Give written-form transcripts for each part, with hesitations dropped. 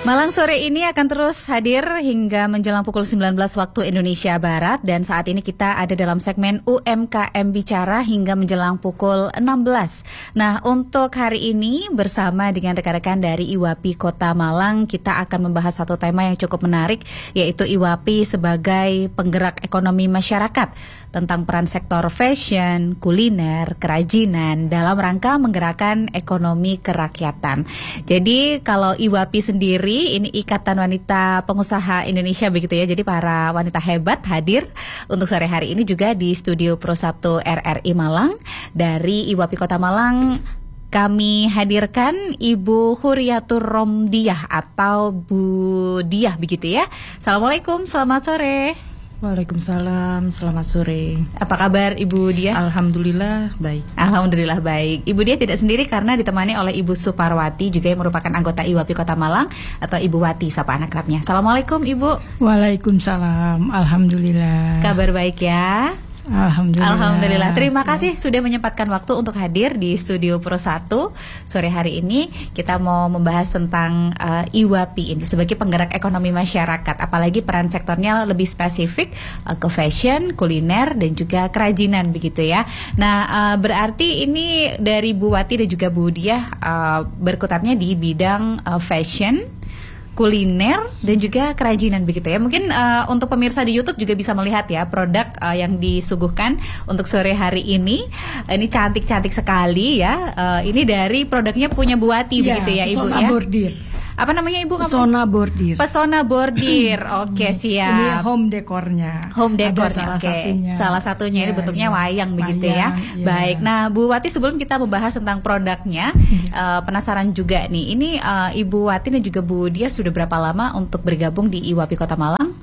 Malang sore ini akan terus hadir hingga menjelang pukul 19 waktu Indonesia Barat, dan saat ini kita ada dalam segmen UMKM Bicara hingga menjelang pukul 16. Nah, untuk hari ini bersama dengan rekan-rekan dari IWAPI Kota Malang, kita akan membahas satu tema yang cukup menarik, yaitu IWAPI sebagai penggerak ekonomi masyarakat, tentang peran sektor fashion, kuliner, kerajinan dalam rangka menggerakkan ekonomi kerakyatan. Jadi kalau IWAPI sendiri, ini Ikatan Wanita Pengusaha Indonesia begitu ya. Jadi para wanita hebat hadir untuk sore hari ini juga di studio Pro 1 RRI Malang. Dari IWAPI Kota Malang kami hadirkan Ibu Huriyatur Romdiah atau Bu Diah begitu ya. Assalamualaikum, selamat sore. Waalaikumsalam, selamat sore. Apa kabar Ibu Diah? Alhamdulillah baik. Alhamdulillah baik. Ibu Diah tidak sendiri karena ditemani oleh Ibu Suparwati, juga yang merupakan anggota IWAPI Kota Malang atau Ibu Wati sapa anak kerapnya. Assalamualaikum Ibu. Waalaikumsalam, alhamdulillah. Kabar baik ya? Alhamdulillah. Terima kasih sudah menyempatkan waktu untuk hadir di studio Pro 1 sore hari ini. Kita mau membahas tentang IWAPI ini sebagai penggerak ekonomi masyarakat, apalagi peran sektornya lebih spesifik ke fashion, kuliner dan juga kerajinan begitu ya. Nah, berarti ini dari Bu Wati dan juga Bu Diah berkutatnya di bidang fashion, kuliner dan juga kerajinan begitu ya. Mungkin untuk pemirsa di YouTube juga bisa melihat ya produk yang disuguhkan untuk sore hari ini. Ini cantik-cantik sekali ya. Ini dari produknya punya Bu Wati begitu ya Ibu ya. Bordir. Apa namanya Ibu? Pesona Bordir. Pesona Bordir. Oke, siap. Ini home dekornya. Home dekornya. Oke. Salah satunya ini bentuknya wayang begitu ya. Baik. Nah, Bu Wati, sebelum kita membahas tentang produknya, penasaran juga nih. Ini Ibu Wati dan juga Bu Diah sudah berapa lama untuk bergabung di IWAPI Kota Malang?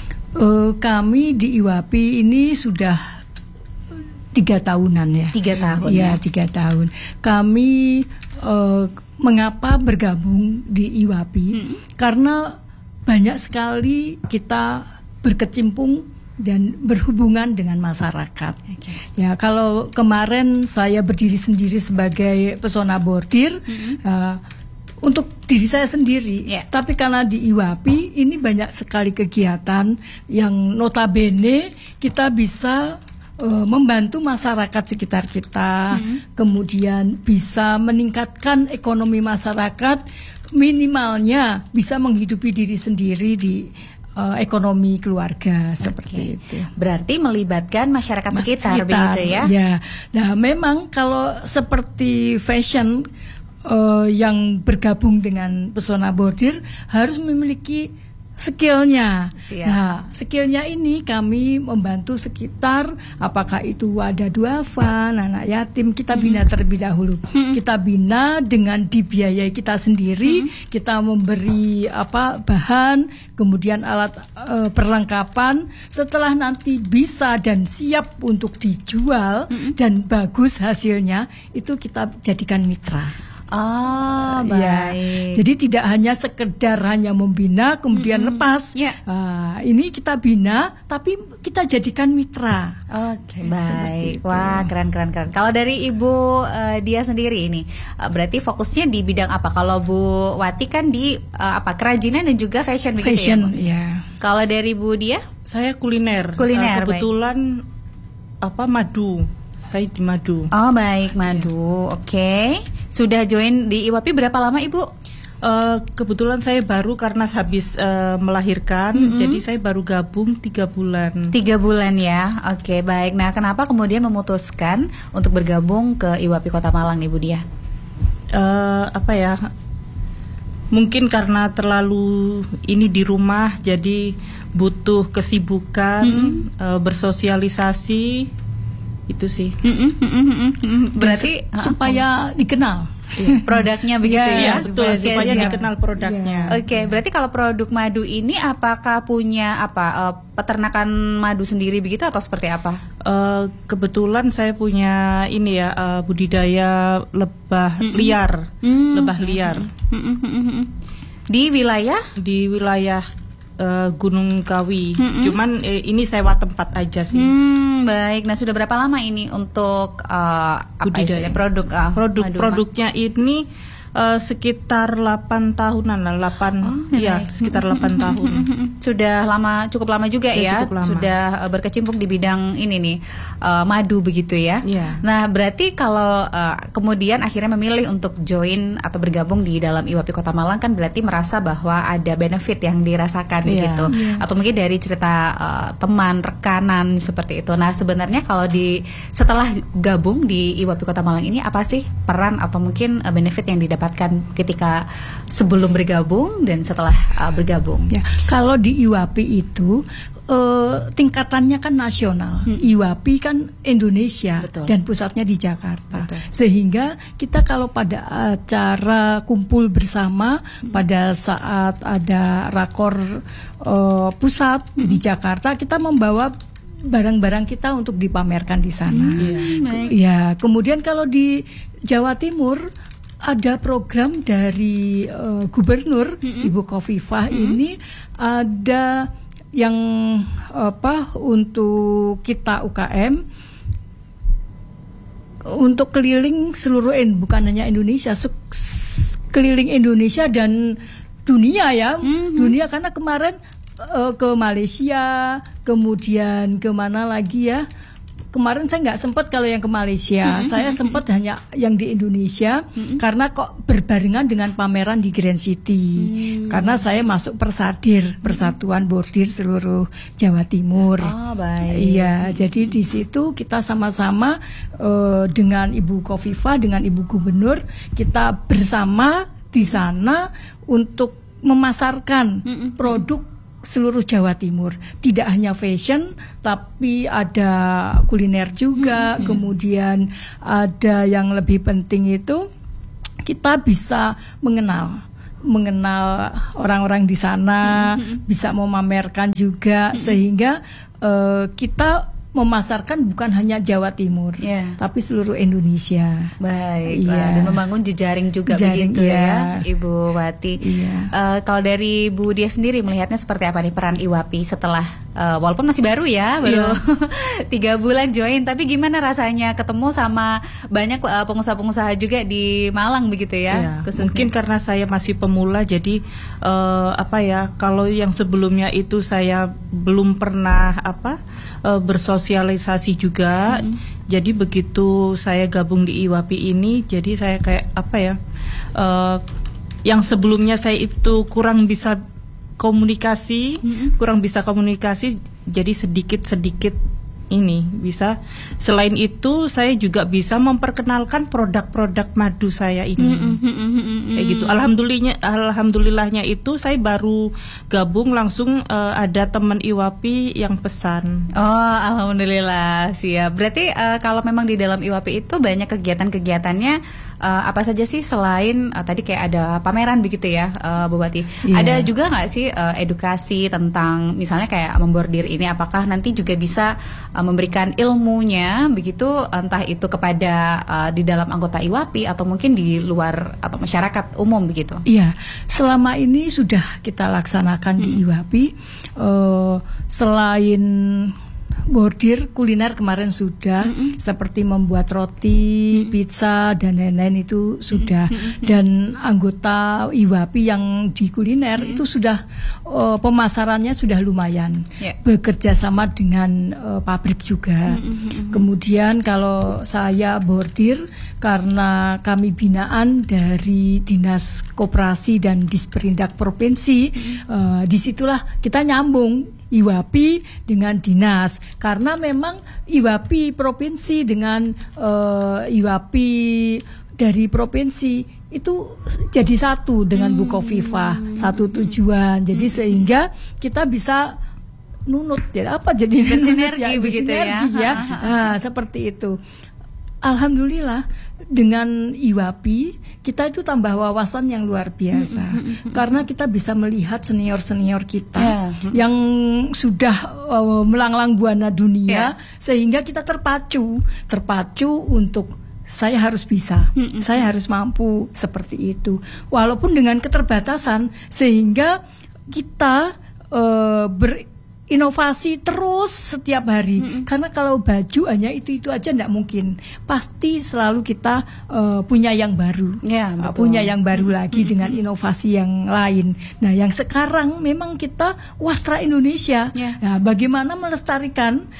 Kami di IWAPI ini sudah 3 tahunan ya. 3 tahun. Ya, 3 tahun. Kami mengapa bergabung di IWAPI? Karena banyak sekali kita berkecimpung dan berhubungan dengan masyarakat. Ya, kalau kemarin saya berdiri sendiri sebagai Pesona Bordir untuk diri saya sendiri, tapi karena di IWAPI ini banyak sekali kegiatan yang notabene kita bisa membantu masyarakat sekitar kita, kemudian bisa meningkatkan ekonomi masyarakat, minimalnya bisa menghidupi diri sendiri di ekonomi keluarga seperti itu. Berarti melibatkan masyarakat sekitar begitu ya? Ya. Nah, memang kalau seperti fashion yang bergabung dengan Pesona Bordir harus memiliki skillnya. Nah, skillnya ini kami membantu sekitar, apakah itu wadah duafa, anak yatim, kita bina terlebih dahulu. Kita bina dengan dibiayai kita sendiri, kita memberi bahan, kemudian alat perlengkapan. Setelah nanti bisa dan siap untuk dijual dan bagus hasilnya, itu kita jadikan mitra. Oh, baik. Ya, jadi tidak hanya sekedar hanya membina kemudian lepas. Ini kita bina tapi kita jadikan mitra. Oke, baik. Wah, keren. Kalau dari Ibu Dia sendiri ini, berarti fokusnya di bidang apa? Kalau Bu Wati kan di kerajinan dan juga fashion begitu fashion, ya? Kalau dari Bu Dia? Saya kuliner. Kebetulan madu. Saya di madu. Oh, baik, madu. Oke. Sudah join di IWAPI berapa lama Ibu? Kebetulan saya baru karena habis melahirkan, jadi saya baru gabung 3 bulan. 3 bulan ya, oke baik. Nah, kenapa kemudian memutuskan untuk bergabung ke IWAPI Kota Malang Ibu Dia? Mungkin karena terlalu ini di rumah, jadi butuh kesibukan, bersosialisasi. Itu sih. Berarti supaya dikenal produknya begitu ya. Betul, supaya dikenal produknya. Oke, berarti kalau produk madu ini apakah punya peternakan madu sendiri begitu atau seperti apa? Kebetulan saya punya ini ya, budidaya lebah liar. Lebah liar. Di wilayah? Di wilayah Gunung Kawi. Cuman ini sewa tempat aja sih. Baik. Nah, sudah berapa lama ini untuk produk produknya ini sekitar 8 tahunan lah, sekitar 8 tahun. Sudah cukup lama juga ya, cukup lama. Sudah berkecimpung di bidang ini nih, madu begitu ya. Nah, berarti kalau kemudian akhirnya memilih untuk join atau bergabung di dalam IWAPI Kota Malang, kan berarti merasa bahwa ada benefit yang dirasakan begitu. Atau mungkin dari cerita teman, rekanan seperti itu. Nah, sebenarnya kalau setelah gabung di IWAPI Kota Malang ini, apa sih peran atau mungkin benefit yang didapatkan ketika sebelum bergabung dan setelah bergabung? Ya, kalau di IWAPI itu tingkatannya kan nasional, IWAPI kan Indonesia. Betul. Dan pusatnya di Jakarta. Betul. Sehingga kita kalau pada acara kumpul bersama, pada saat ada rakor pusat di Jakarta, kita membawa barang-barang kita untuk dipamerkan di sana. Ya, kemudian kalau di Jawa Timur ada program dari Gubernur Ibu Khofifah ini, ada yang untuk kita UKM untuk keliling seluruh bukan hanya Indonesia, keliling Indonesia dan dunia ya, dunia, karena kemarin ke Malaysia, kemudian kemana lagi ya? Kemarin saya nggak sempat kalau yang ke Malaysia, saya sempat hanya yang di Indonesia, karena kok berbarengan dengan pameran di Grand City, karena saya masuk Persadir, Persatuan Bordir seluruh Jawa Timur. Oh, baik. Iya, jadi di situ kita sama-sama dengan Ibu Khofifah, dengan Ibu Gubernur, kita bersama di sana untuk memasarkan produk seluruh Jawa Timur. Tidak hanya fashion, tapi ada kuliner juga. Kemudian ada yang lebih penting itu, kita bisa mengenal orang-orang di sana, bisa memamerkan juga, sehingga kita memasarkan bukan hanya Jawa Timur, tapi seluruh Indonesia. Baik, dan membangun jejaring juga begitu ya, Ibu Wati. Kalau dari Bu Dia sendiri melihatnya seperti apa nih peran IWAPI setelah walaupun masih baru ya, baru 3 bulan join, tapi gimana rasanya ketemu sama banyak pengusaha-pengusaha juga di Malang begitu ya, khususnya? Mungkin karena saya masih pemula, jadi kalau yang sebelumnya itu saya belum pernah bersosialisasi juga. Jadi begitu saya gabung di IWAPI ini, jadi saya kayak yang sebelumnya saya itu kurang bisa komunikasi, jadi sedikit ini bisa. Selain itu saya juga bisa memperkenalkan produk-produk madu saya ini. Kayak gitu. Alhamdulillahnya itu saya baru gabung langsung ada teman IWAPI yang pesan. Oh, alhamdulillah, siap. Berarti kalau memang di dalam IWAPI itu banyak kegiatan-kegiatannya, apa saja sih selain tadi kayak ada pameran begitu ya, Bu Wati? Ada juga nggak sih edukasi tentang misalnya kayak membordir ini, apakah nanti juga bisa memberikan ilmunya begitu, entah itu kepada di dalam anggota IWAPI atau mungkin di luar atau masyarakat umum begitu? Iya, selama ini sudah kita laksanakan di IWAPI, selain bordir, kuliner kemarin sudah, seperti membuat roti, pizza dan lain-lain itu sudah. Dan anggota IWAPI yang di kuliner itu sudah pemasarannya sudah lumayan. Bekerja sama dengan pabrik juga. Kemudian kalau saya bordir, karena kami binaan dari Dinas Koperasi dan Disperindak Provinsi, disitulah kita nyambung IWAPI dengan dinas, karena memang IWAPI provinsi dengan IWAPI dari provinsi itu jadi satu dengan Bu Khofifah, satu tujuan. Jadi sehingga kita bisa nunut jadi bersinergi begitu ya. Nah, seperti itu. Alhamdulillah dengan IWAPI kita itu tambah wawasan yang luar biasa, karena kita bisa melihat senior-senior kita yang sudah melanglang buana dunia, sehingga kita terpacu untuk saya harus bisa, saya harus mampu seperti itu, walaupun dengan keterbatasan, sehingga kita inovasi terus setiap hari. Karena kalau baju hanya itu aja enggak mungkin. Pasti selalu kita punya yang baru. Ya, betul. Punya yang baru lagi dengan inovasi yang lain. Nah, yang sekarang memang kita wastra Indonesia. Nah, bagaimana melestarikan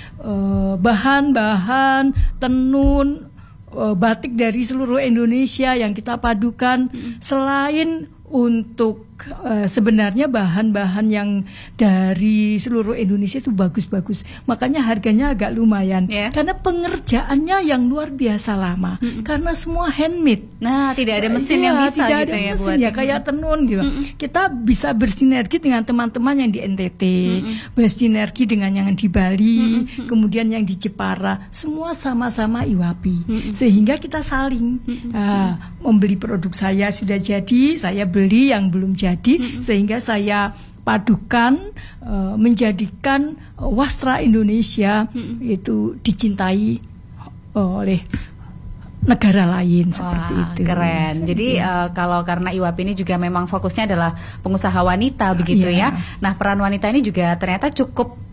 bahan-bahan tenun batik dari seluruh Indonesia yang kita padukan, selain untuk sebenarnya bahan-bahan yang dari seluruh Indonesia itu bagus-bagus, makanya harganya agak lumayan, karena pengerjaannya yang luar biasa lama, karena semua handmade. Nah, tidak ada mesin yang bisa tidak gitu ada ya mesin, buat ya kayak tenun gitu. Kita bisa bersinergi dengan teman-teman yang di NTT, bersinergi dengan yang di Bali, kemudian yang di Jepara, semua sama-sama IWAPI, sehingga kita saling membeli produk saya sudah jadi, saya beli yang belum jadi, sehingga saya padukan menjadikan wastra Indonesia itu dicintai oleh negara lain. Seperti itu. Keren. Jadi kalau karena IWAPI ini juga memang fokusnya adalah pengusaha wanita begitu ya. Nah, peran wanita ini juga ternyata cukup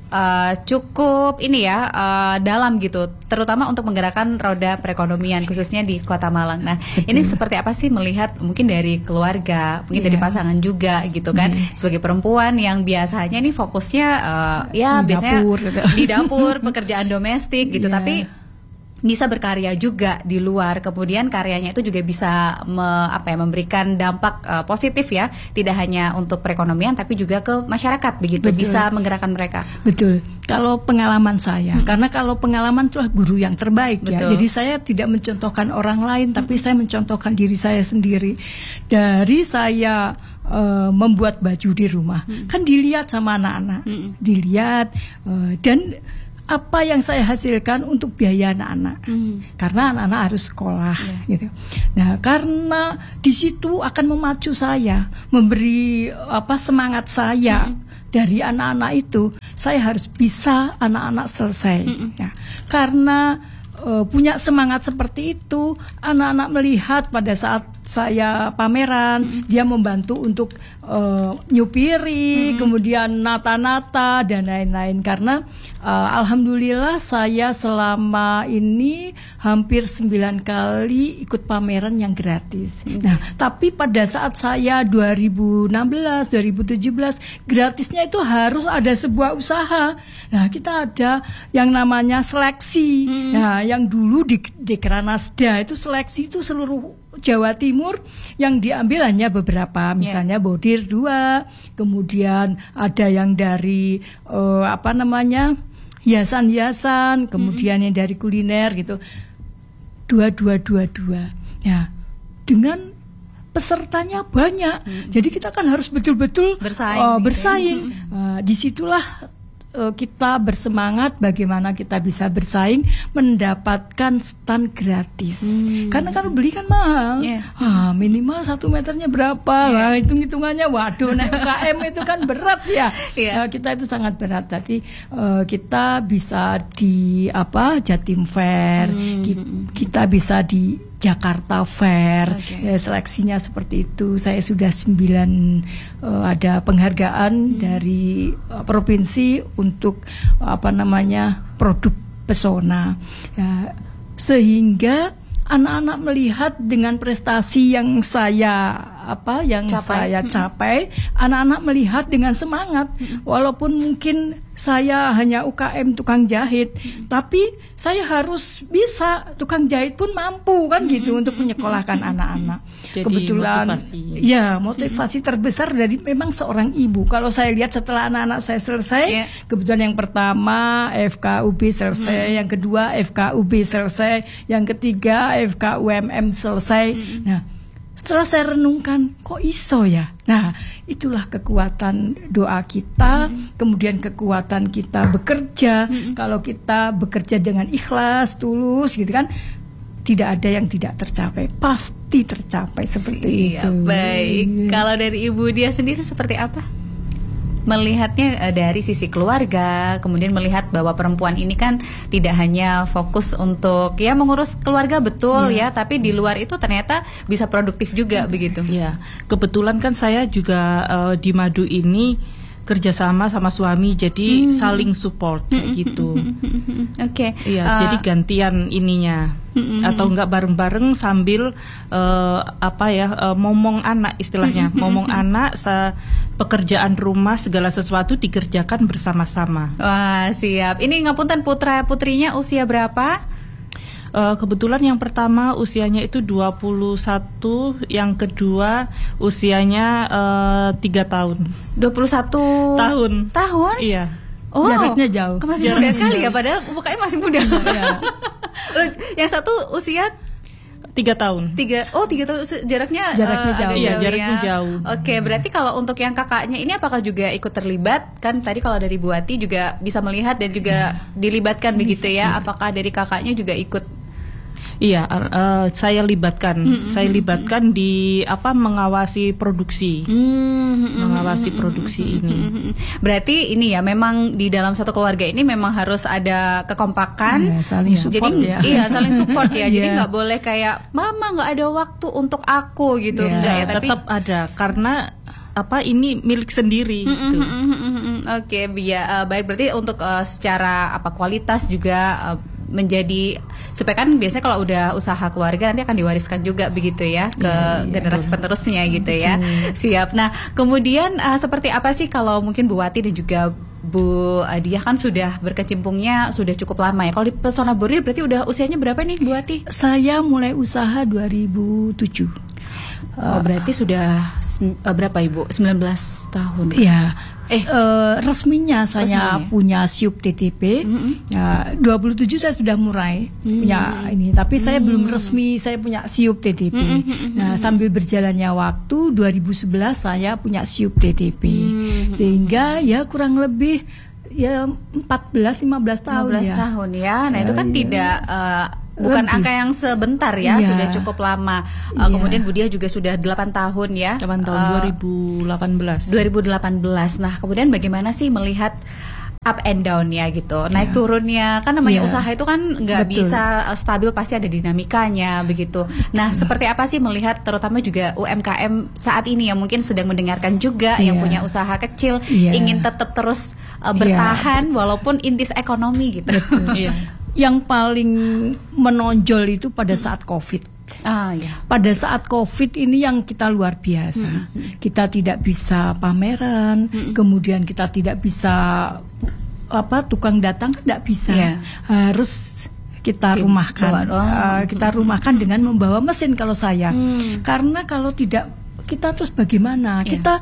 ini ya dalam gitu, terutama untuk menggerakkan roda perekonomian khususnya di Kota Malang. Nah, ini seperti apa sih melihat mungkin dari keluarga, mungkin dari pasangan juga gitu kan, sebagai perempuan yang biasanya ini fokusnya biasanya dapur, gitu. Di dapur, pekerjaan domestik gitu, tapi bisa berkarya juga di luar, kemudian karyanya itu juga bisa memberikan dampak positif ya, tidak hanya untuk perekonomian tapi juga ke masyarakat begitu. Betul. Bisa menggerakkan mereka. Betul. Kalau pengalaman saya, karena kalau pengalaman itulah guru yang terbaik. Betul. Ya. Jadi saya tidak mencontohkan orang lain, tapi saya mencontohkan diri saya sendiri. Dari saya membuat baju di rumah, kan dilihat sama anak-anak, dilihat dan apa yang saya hasilkan untuk biaya anak-anak, karena anak-anak harus sekolah, gitu. Nah, karena di situ akan memacu saya, memberi semangat saya dari anak-anak itu, saya harus bisa anak-anak selesai, ya. Karena punya semangat seperti itu, anak-anak melihat pada saat saya pameran, dia membantu untuk nyupiri, kemudian nata-nata dan lain-lain. Karena alhamdulillah saya selama ini hampir 9 kali ikut pameran yang gratis. Nah, tapi pada saat saya 2016, 2017, gratisnya itu harus ada sebuah usaha. Nah, kita ada yang namanya seleksi. Nah, yang dulu di Dekranasda itu seleksi itu seluruh Jawa Timur, yang diambil hanya beberapa, misalnya Bodir 2, kemudian ada yang dari hiasan-hiasan, kemudian yang dari kuliner gitu, 2222. Ya, dengan pesertanya banyak, jadi kita kan harus betul-betul bersaing. Disitulah kita bersemangat bagaimana kita bisa bersaing mendapatkan stand gratis. Karena kan beli kan mahal, minimal 1 meternya berapa, hitung-hitungannya, waduh, naik UKM itu kan berat ya. Kita itu sangat berat. Jadi kita bisa di Jatim Fair, kita bisa di Jakarta Fair, seleksinya seperti itu. Saya sudah 9 ada penghargaan dari provinsi untuk produk pesona, sehingga anak-anak melihat dengan prestasi yang saya capai, anak-anak melihat dengan semangat, walaupun mungkin saya hanya UKM tukang jahit, tapi saya harus bisa, tukang jahit pun mampu kan gitu untuk menyekolahkan anak-anak. Jadi kebetulan motivasi terbesar dari memang seorang ibu. Kalau saya lihat setelah anak-anak saya selesai, kebetulan yang pertama FKUB selesai, yang kedua FKUB selesai, yang ketiga FKUMM selesai. Nah, setelah saya renungkan, kok iso ya? Nah, itulah kekuatan doa kita, kemudian kekuatan kita bekerja. Kalau kita bekerja dengan ikhlas, tulus gitu kan, tidak ada yang tidak tercapai, pasti tercapai seperti itu. Baik, kalau dari Ibu Dia sendiri seperti apa? Melihatnya dari sisi keluarga, kemudian melihat bahwa perempuan ini kan tidak hanya fokus untuk mengurus keluarga betul tapi di luar itu ternyata bisa produktif juga begitu. Ya, kebetulan kan saya juga di Madu ini kerjasama sama suami, jadi saling support kayak gitu. Oke. Iya, jadi gantian ininya. Atau enggak bareng-bareng sambil momong anak istilahnya. Momong anak, pekerjaan rumah segala sesuatu dikerjakan bersama-sama. Wah, siap. Ini ngapunten putra putrinya usia berapa? Kebetulan yang pertama usianya itu 21, yang kedua usianya 3 tahun. 21 tahun. Tahun? Iya. Oh, jaraknya jauh. Masih muda sekali ya, padahal mukanya masih muda. Yang satu usia 3 tahun. 3 tahun jaraknya jauh. Iya, jaraknya jauh. Oke, berarti kalau untuk yang kakaknya ini apakah juga ikut terlibat? Kan tadi kalau dari Bu Wati juga bisa melihat dan juga dilibatkan begitu ya. Apakah dari kakaknya juga ikut? Iya, saya libatkan. Saya libatkan di mengawasi produksi. Mengawasi produksi ini. Berarti ini ya, memang di dalam satu keluarga ini memang harus ada kekompakan. Saling support. Jadi ya. saling support ya. Jadi nggak boleh kayak mama nggak ada waktu untuk aku gitu. Enggak ya, tapi tetap ada karena ini milik sendiri gitu. Oke, baik, berarti untuk secara kualitas juga menjadi, supaya kan biasanya kalau udah usaha keluarga nanti akan diwariskan juga begitu ya ke generasi penerusnya gitu ya. Siap. Nah, kemudian seperti apa sih kalau mungkin Bu Wati dan juga Bu Diah kan sudah berkecimpungnya sudah cukup lama ya. Kalau di Pesona Bordir berarti udah usianya berapa nih Bu Wati? Saya mulai usaha 2007. Berarti sudah berapa Ibu? 19 tahun. Iya. Resminya saya punya SIUP TTP. 27 saya sudah mulai punya ini, tapi saya belum resmi saya punya SIUP TTP. Nah, sambil berjalannya waktu 2011 saya punya SIUP TTP. Sehingga ya kurang lebih 15 tahun 15 tahun ya. Nah, itu kan tidak bukan angka yang sebentar ya, sudah cukup lama. Kemudian Bu Diah juga sudah 8 tahun ya. 8 tahun 2018. Nah, kemudian bagaimana sih melihat up and down ya gitu, naik turunnya, kan namanya usaha itu kan nggak bisa stabil, pasti ada dinamikanya begitu. Nah, seperti apa sih melihat terutama juga UMKM saat ini yang mungkin sedang mendengarkan juga yang punya usaha kecil ingin tetap terus bertahan walaupun intis ekonomi gitu. Yang paling menonjol itu pada saat COVID. Pada saat COVID ini yang kita luar biasa. Kita tidak bisa pameran, kemudian kita tidak bisa tukang datang tidak bisa. Harus kita rumahkan. Kita rumahkan dengan membawa mesin kalau saya. Karena kalau tidak, kita terus bagaimana? Kita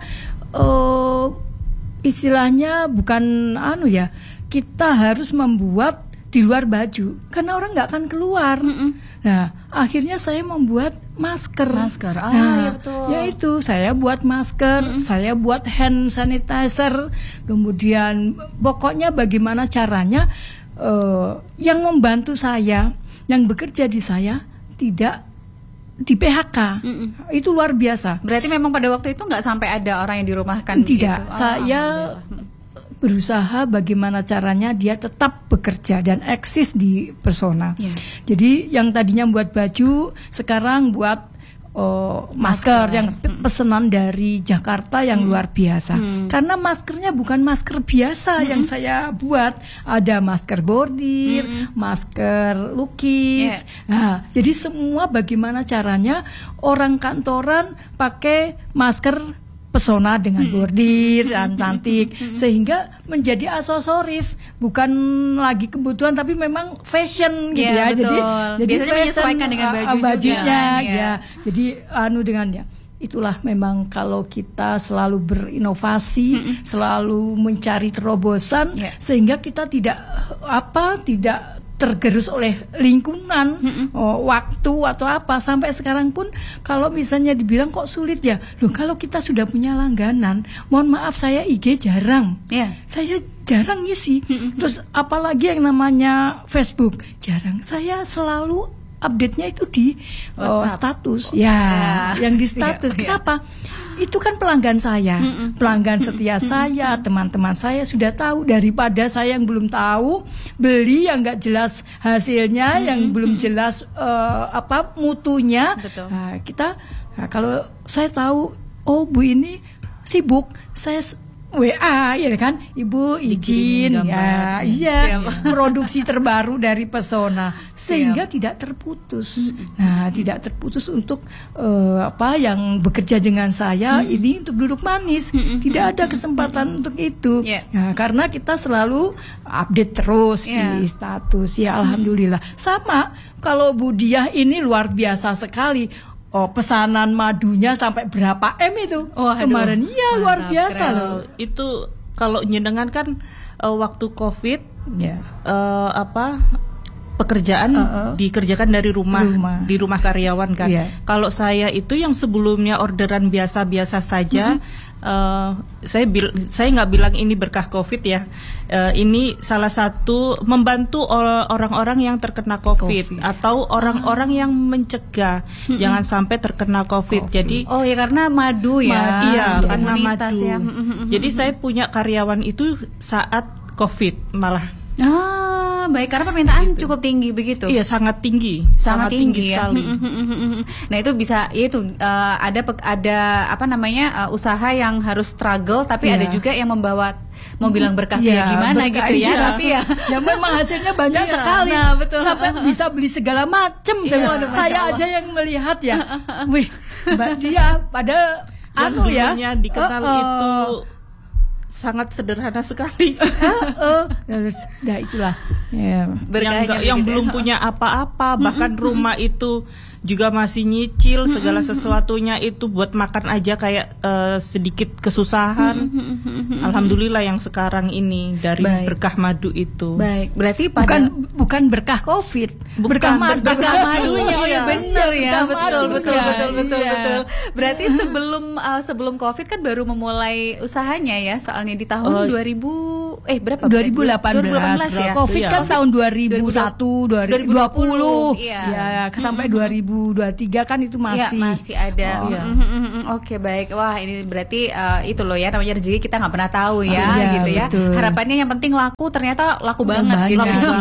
istilahnya bukan kita harus membuat di luar baju karena orang nggak akan keluar. Nah, akhirnya saya membuat masker. Betul. Yaitu saya buat masker, saya buat hand sanitizer, kemudian pokoknya bagaimana caranya yang membantu saya, yang bekerja di saya tidak di PHK. Itu luar biasa. Berarti memang pada waktu itu nggak sampai ada orang yang dirumahkan? Tidak, gitu. saya berusaha bagaimana caranya dia tetap bekerja dan eksis di Pesona. Jadi yang tadinya buat baju, sekarang buat masker yang pesanan dari Jakarta yang luar biasa. Karena maskernya bukan masker biasa yang saya buat, ada masker bordir, masker lukis. Nah, jadi semua bagaimana caranya orang kantoran pakai masker Pesona dengan bordir dan cantik, sehingga menjadi aksesoris, bukan lagi kebutuhan tapi memang fashion gitu ya. Betul. Jadi biasanya menyesuaikan dengan bajunya juga. Jadi dengannya. Itulah memang kalau kita selalu berinovasi, selalu mencari terobosan, sehingga kita tidak tergerus oleh lingkungan, waktu atau apa. Sampai sekarang pun kalau misalnya dibilang kok sulit ya, kalau kita sudah punya langganan, mohon maaf saya IG jarang, saya jarang ngisi. Terus apalagi yang namanya Facebook jarang, saya selalu update-nya itu di status, yang di status. Kenapa? Itu kan pelanggan saya, pelanggan setia saya, teman-teman saya sudah tahu, daripada saya yang belum tahu beli yang nggak jelas hasilnya, yang belum jelas mutunya. Kalau saya tahu, Bu ini sibuk, saya WA ya kan, Ibu izin ya, iya produksi terbaru dari Pesona sehingga tidak terputus. Nah, tidak terputus untuk yang bekerja dengan saya ini untuk duduk manis. Tidak ada kesempatan untuk itu. Nah, karena kita selalu update terus di status ya, alhamdulillah. Sama kalau Bu Diah ini luar biasa sekali. Pesanan madunya sampai berapa M itu kemarin? Iya, luar biasa loh. Itu kalau jenengan kan waktu COVID pekerjaan dikerjakan dari rumah di rumah karyawan kan. Kalau saya itu yang sebelumnya orderan biasa-biasa saja, saya nggak bilang ini berkah COVID ya. Ini salah satu membantu orang-orang yang terkena COVID atau orang-orang yang mencegah jangan sampai terkena COVID. Jadi ya karena madu ya. Iya, karena madu. Ya. Jadi saya punya karyawan itu saat COVID malah. Baik, karena permintaan cukup tinggi begitu. Iya, sangat tinggi. Sangat tinggi ya. Sekali. Nah, itu bisa ada usaha yang harus struggle tapi ada juga yang membawa mau bilang berkah ya gimana berkah, gitu ya, tapi ya memang hasilnya banyak sekali. Nah, betul. Sampai bisa beli segala macam. Saya aja yang melihat ya. Wih, Mbak Diah pada dikenal itu sangat sederhana sekali. Nah itulah yang belum punya apa-apa, bahkan rumah itu juga masih nyicil segala sesuatunya itu buat makan aja kayak sedikit kesusahan. Alhamdulillah yang sekarang ini dari berkah madu itu. Baik, berarti bukan berkah COVID, berkah madunya. Oh ya benar ya, betul. Berarti sebelum COVID kan baru memulai usahanya ya, soalnya di tahun 2018 ya. COVID kan tahun 2001, 2020 ya, sampai 2023 kan itu masih ada. Oke, baik. Wah, ini berarti itu loh ya, namanya rezeki kita nggak pernah tahu ya, gitu ya. Betul. Harapannya yang penting laku, ternyata laku banget gitu.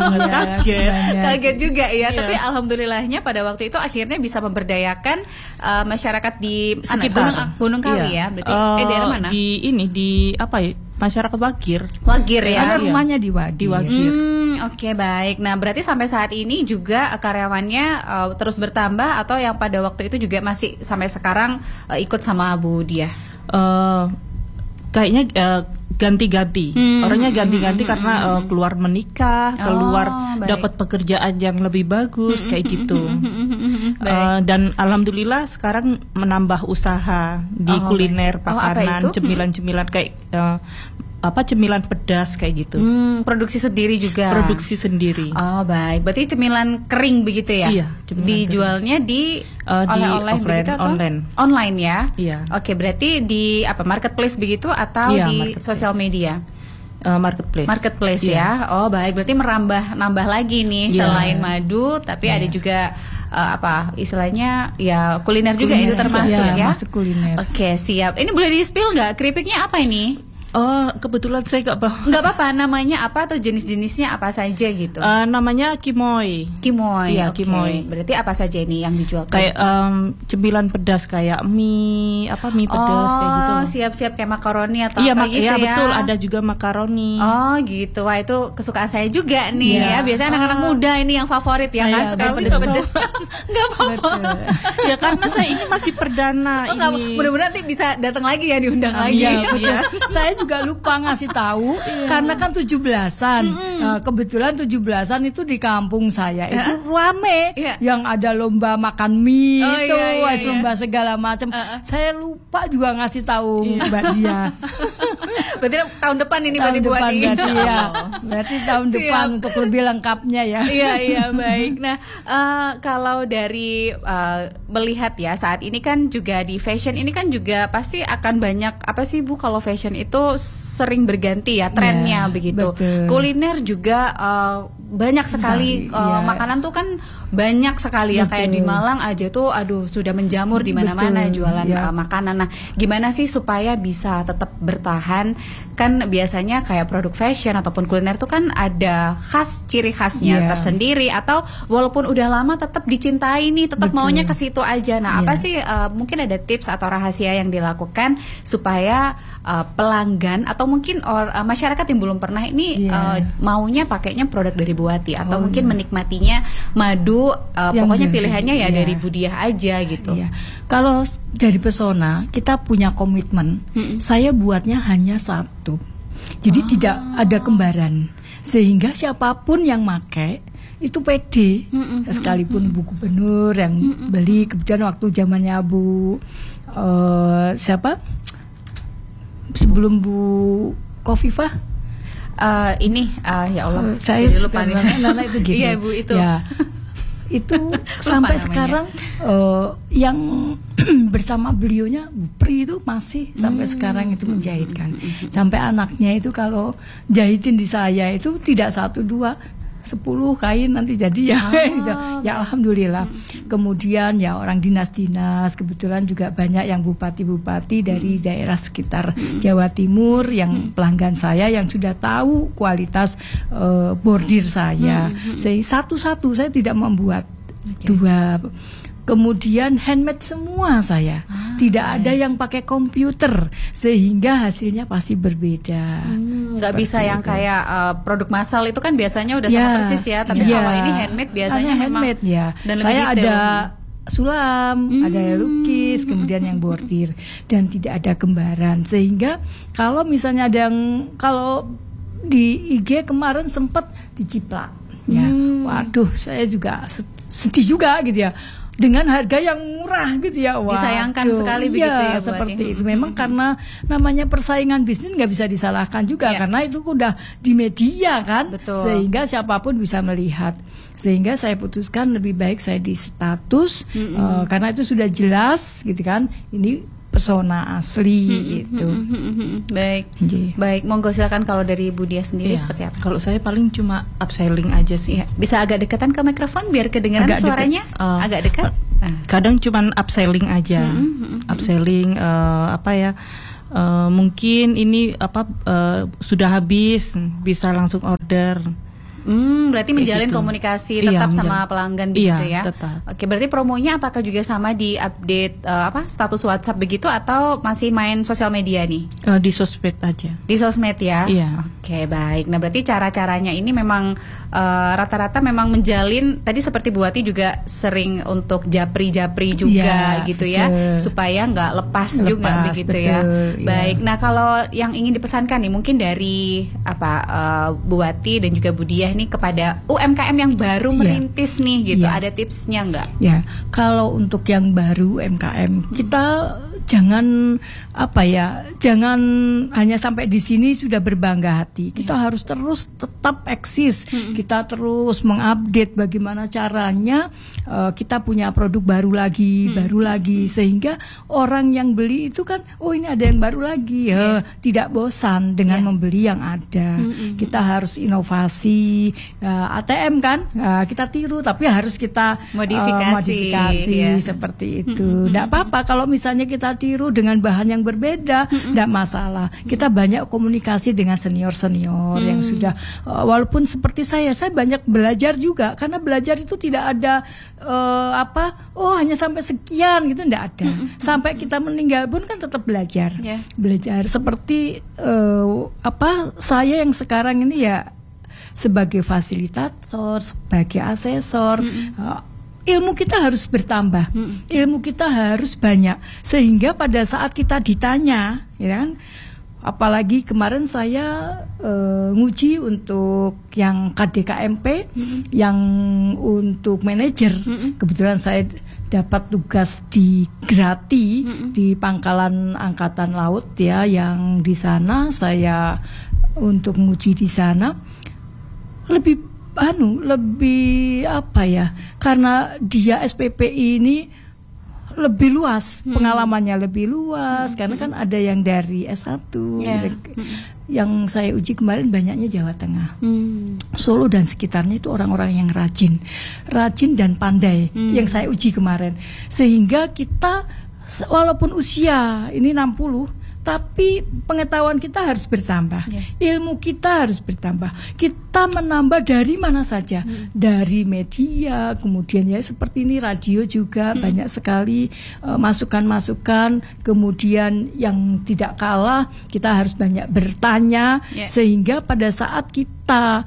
Kaget juga ya. Tapi alhamdulillahnya pada waktu itu akhirnya bisa memberdayakan masyarakat di sekitar Gunung Kawi ya. Berarti daerah mana? Di masyarakat Wagir ya. Ada rumahnya di Wagir. Oke, baik. Nah, berarti sampai saat ini juga karyawannya terus bertambah atau yang pada waktu itu juga masih sampai sekarang ikut sama Bu Diah? Kayaknya ganti-ganti. Orangnya ganti-ganti karena keluar menikah, keluar dapat pekerjaan yang lebih bagus kayak gitu. Dan alhamdulillah sekarang menambah usaha di kuliner, makanan, cemilan-cemilan kayak cemilan pedas kayak gitu. Produksi sendiri juga. Produksi sendiri. Oh, baik. Berarti cemilan kering begitu ya? Iya. Dijualnya di oleh-oleh begitu atau online ya? Iya. Oke, berarti di marketplace begitu atau di sosial media? Marketplace ya. Oh, baik. Berarti nambah lagi nih selain madu, tapi ada juga istilahnya ya kuliner juga itu termasuk ya. Masuk kuliner. Oke, siap. Ini boleh di-spill nggak? Keripiknya apa ini? Kebetulan saya nggak tahu. Nggak apa-apa, namanya apa atau jenis-jenisnya apa saja gitu? Namanya kimoy. Iya, kimoy. Berarti apa saja ini yang dijual? Kayak cemilan pedas kayak mie pedas kayak gitu. Siap-siap kayak makaroni atau apa gitu ya? Iya betul, ada juga makaroni. Oh gitu, wah itu kesukaan saya juga nih ya. Biasanya anak-anak muda ini yang favorit ya kan, suka pedes-pedes. Nggak apa-apa. Ya karena saya ini masih perdana ini. Mudah-mudahan nanti bisa datang lagi ya, diundang lagi. Iya. Saya juga lupa ngasih tahu karena kan 17-an. Kebetulan 17-an itu di kampung saya itu rame yang ada lomba makan mie lomba segala macam. Saya lupa juga ngasih tahu Mbak Diah. Berarti tahun depan ini buat berarti tahun depan untuk lebih lengkapnya ya. Iya, baik. Nah, kalau dari melihat ya saat ini kan juga di fashion ini kan juga pasti akan banyak apa sih Bu, kalau fashion itu sering berganti ya trennya begitu. Betul. Kuliner juga banyak sekali makanan tuh kan banyak sekali ya. Kayak di Malang aja tuh aduh sudah menjamur di mana-mana jualan makanan. Nah, gimana sih supaya bisa tetap bertahan? Kan biasanya kayak produk fashion ataupun kuliner tuh kan ada ciri khasnya tersendiri, atau walaupun udah lama tetap dicintai nih, tetap maunya ke situ aja. Nah, apa sih mungkin ada tips atau rahasia yang dilakukan supaya pelanggan atau mungkin masyarakat yang belum pernah ini maunya pakainya produk dari Bu Wati, atau mungkin menikmatinya madu pokoknya pilihannya dari Bu Diah aja gitu. Kalau dari Pesona kita punya komitmen, saya buatnya hanya satu, jadi tidak ada kembaran, sehingga siapapun yang pakai itu pede, sekalipun Bu Gubernur yang beli. Kemudian waktu zamannya Bu sebelum Bu Khofifah ya Allah, saya lupa nih. Itu gitu. Iya Bu, itu. Ya, itu sampai sekarang yang bersama beliaunya Bu Pri itu masih sampai sekarang itu menjahitkan. Sampai anaknya itu kalau jahitin di saya itu tidak 1, 2, 10 kain nanti jadi ya alhamdulillah. Kemudian ya orang dinas-dinas, kebetulan juga banyak yang bupati-bupati dari daerah sekitar Jawa Timur yang pelanggan saya, yang sudah tahu kualitas bordir saya. Satu-satu, saya tidak membuat dua. Kemudian handmade semua saya, tidak ada yang pakai komputer, sehingga hasilnya pasti berbeda. Nggak bisa yang kayak produk massal itu kan biasanya udah sama persis ya, tapi kalau ini handmade biasanya handmade memang dan saya lebih detail. Ada sulam, ada lukis, kemudian yang bordir, dan tidak ada gambaran, sehingga kalau misalnya ada yang di IG kemarin sempat diciplak, waduh saya juga sedih juga gitu ya. Dengan harga yang murah gitu ya. Disayangkan sekali begitu ya Bu seperti itu. Memang karena namanya persaingan bisnis nggak bisa disalahkan juga, karena itu udah di media kan. Betul. Sehingga siapapun bisa melihat. Sehingga saya putuskan lebih baik saya di status, karena itu sudah jelas gitu kan, ini Pesona asli gitu. Baik. Baik, monggo silakan kalau dari Bu Diah sendiri seperti apa? Kalau saya paling cuma upselling aja sih. Bisa agak dekatan ke mikrofon biar kedengaran suaranya. Agak dekat. Kadang cuma upselling aja. Upselling mungkin ini sudah habis, bisa langsung order. Berarti menjalin komunikasi tetap sama pelanggan begitu ya. Tetap. Oke, berarti promonya apakah juga sama di update status WhatsApp begitu, atau masih main sosial media nih? Di sosmed aja. Di sosmed ya. Iya. Oke, baik. Nah, berarti cara-caranya ini memang rata-rata memang menjalin, tadi seperti Bu Wati juga sering untuk japri-japri juga gitu ya, supaya nggak lepas juga begitu ya. Baik. Nah, kalau yang ingin dipesankan nih mungkin dari Bu Wati dan juga Bu Diah nih kepada UMKM yang baru merintis nih gitu, ada tipsnya nggak? Ya, kalau untuk yang baru UMKM, kita jangan jangan hanya sampai di sini sudah berbangga hati. Kita harus terus tetap eksis. Kita terus mengupdate bagaimana caranya kita punya produk baru lagi, sehingga orang yang beli itu kan, oh ini ada yang baru lagi, tidak bosan dengan membeli yang ada. Kita harus inovasi, ATM kan, kita tiru tapi harus kita modifikasi seperti itu. Tidak apa-apa kalau misalnya kita tiru dengan bahan yang berbeda, tidak masalah. Kita banyak komunikasi dengan senior-senior yang sudah, walaupun seperti saya banyak belajar juga, karena belajar itu tidak ada hanya sampai sekian gitu, tidak ada. Sampai kita meninggal pun kan tetap belajar. Belajar seperti saya yang sekarang ini ya sebagai fasilitator, sebagai asesor. Ilmu kita harus bertambah, ilmu kita harus banyak, sehingga pada saat kita ditanya, ya kan, apalagi kemarin saya nguji untuk yang KDKMP, yang untuk manajer, kebetulan saya dapat tugas di Grati, di Pangkalan Angkatan Laut ya, yang di sana saya untuk nguji di sana lebih karena dia SPPI ini lebih luas, pengalamannya lebih luas karena kan ada yang dari S1 yang saya uji kemarin banyaknya Jawa Tengah, Solo dan sekitarnya itu orang-orang yang rajin dan pandai yang saya uji kemarin, sehingga kita walaupun usia ini 60 tapi pengetahuan kita harus bertambah, ilmu kita harus bertambah. Kita menambah dari mana saja, dari media, kemudian ya seperti ini radio juga banyak sekali masukan-masukan. Kemudian yang tidak kalah kita harus banyak bertanya, sehingga pada saat kita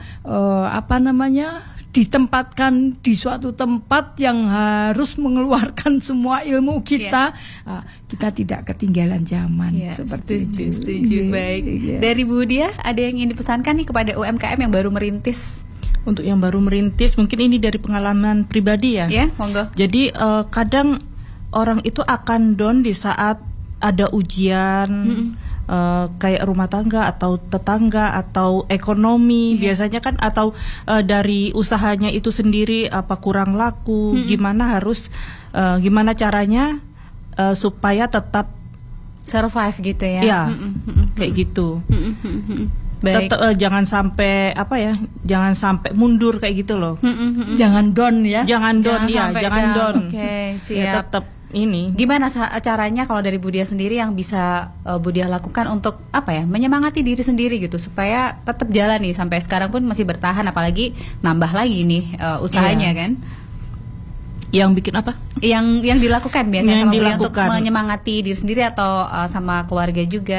ditempatkan di suatu tempat yang harus mengeluarkan semua ilmu kita, kita tidak ketinggalan zaman. Seperti setuju. Baik. Dari Bu Diah, ada yang ingin dipesankan nih kepada UMKM yang baru merintis? Untuk yang baru merintis, mungkin ini dari pengalaman pribadi ya. Ya, monggo. Jadi kadang orang itu akan down di saat ada ujian. Kayak rumah tangga atau tetangga atau ekonomi biasanya kan, atau dari usahanya itu sendiri kurang laku, gimana caranya supaya tetap survive gitu ya. Iya, kayak gitu. Tetap jangan sampai mundur kayak gitu loh. Jangan down ya. Jangan down. Oke, siap. Ya, tetap ini. Gimana caranya kalau dari Bu Diah sendiri yang bisa Bu Diah lakukan untuk menyemangati diri sendiri gitu supaya tetap jalan nih sampai sekarang pun masih bertahan, apalagi nambah lagi nih usahanya kan? Yang bikin apa? Yang dilakukan biasanya yang sama Bu Diah untuk menyemangati diri sendiri atau sama keluarga juga?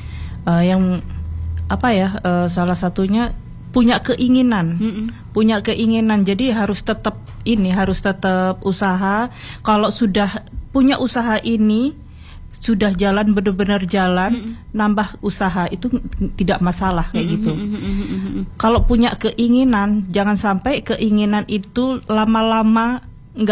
Salah satunya punya keinginan. Jadi harus tetap usaha. Kalau sudah punya usaha ini sudah jalan, benar-benar jalan, nambah usaha itu tidak masalah kayak gitu. Kalau punya keinginan, jangan sampai keinginan itu lama-lama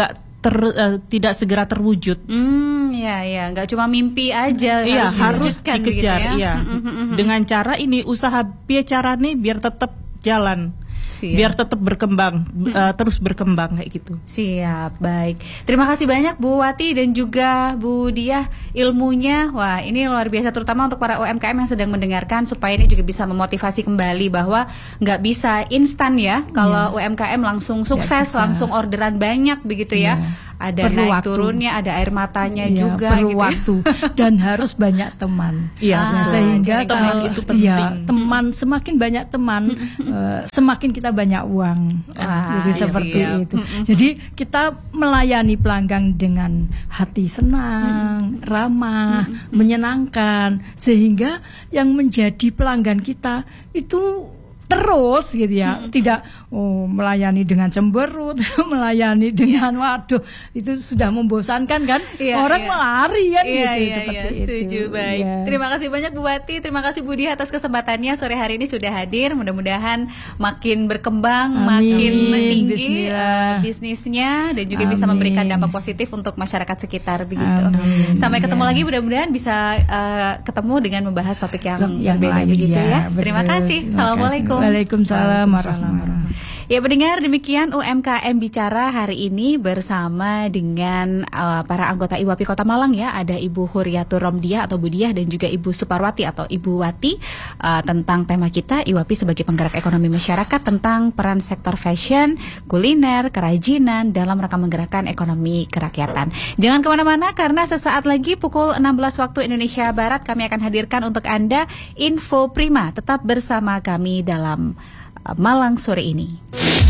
tidak segera terwujud. Nggak cuma mimpi aja, harus dikejar gitu ya. Dengan cara ini, usaha bicara nih biar tetap jalan. Biar tetap berkembang, terus berkembang kayak gitu. Siap, baik. Terima kasih banyak Bu Wati dan juga Bu Diah, ilmunya. Wah, ini luar biasa, terutama untuk para UMKM yang sedang mendengarkan, supaya ini juga bisa memotivasi kembali bahwa nggak bisa instan ya. Kalau UMKM langsung sukses, langsung orderan banyak begitu ya. Ada perlu naik waktu. Turunnya, ada air matanya juga perlu gitu. Waktu dan harus banyak teman. Sehingga kalau itu penting. Teman, semakin banyak teman, semakin kita banyak uang. Jadi seperti itu. Jadi kita melayani pelanggan dengan hati senang, ramah, menyenangkan, sehingga yang menjadi pelanggan kita itu terus gitu ya, tidak melayani dengan cemberut, melayani dengan waduh, itu sudah membosankan kan, orang melari kan seperti itu. Setuju, baik. Terima kasih banyak Bu Wati, terima kasih Bu Diah atas kesempatannya sore hari ini sudah hadir. Mudah-mudahan makin berkembang, makin tinggi bisnisnya, dan juga bisa memberikan dampak positif untuk masyarakat sekitar begitu. Sampai ketemu lagi, mudah-mudahan bisa ketemu dengan membahas topik yang berbeda begitu ya. Terima kasih. Assalamualaikum. Waalaikumsalam warahmatullahi wabarakatuh. Ya pendengar, demikian UMKM Bicara hari ini bersama dengan para anggota IWAPI Kota Malang ya. Ada Ibu Huriyatur Romdiah atau Bu Diah dan juga Ibu Suparwati atau Ibu Wati tentang tema kita IWAPI sebagai penggerak ekonomi masyarakat, tentang peran sektor fashion, kuliner, kerajinan dalam rangka menggerakkan ekonomi kerakyatan. Jangan kemana-mana karena sesaat lagi pukul 16 waktu Indonesia Barat kami akan hadirkan untuk Anda Info Prima. Tetap bersama kami dalam Malang sore ini.